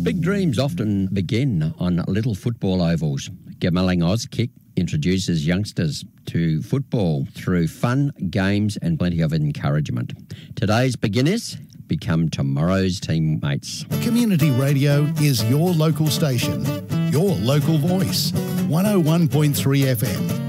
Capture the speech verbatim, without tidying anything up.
Big dreams often begin on little football ovals. Gamelling Auskick introduces youngsters to football through fun, games and plenty of encouragement. Today's beginners become tomorrow's teammates. Community radio is your local station, your local voice. one oh one point three F M.